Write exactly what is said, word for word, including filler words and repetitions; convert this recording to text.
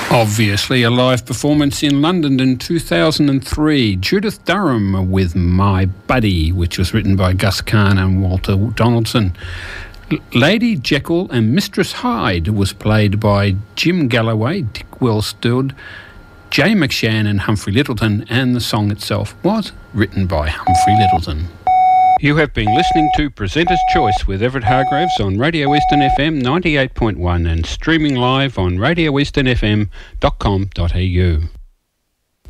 Obviously, a live performance in London in two thousand three. Judith Durham with My Buddy, which was written by Gus Kahn and Walter Donaldson. L- Lady Jekyll and Mistress Hyde was played by Jim Galloway, Dick Wellstud, Jay McShann and Humphrey Lyttelton, and the song itself was written by Humphrey Lyttelton. You have been listening to Presenter's Choice with Everett Hargraves on Radio Eastern F M ninety-eight point one and streaming live on radio eastern f m dot com dot a u.